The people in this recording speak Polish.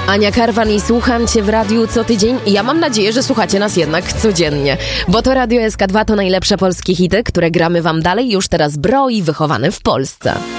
Ania Karwan i słucham Cię w radiu co tydzień. Ja mam nadzieję, że słuchacie nas jednak codziennie, bo to Radio SK2 to najlepsze polskie hity, które gramy Wam dalej już teraz Broi wychowany w Polsce.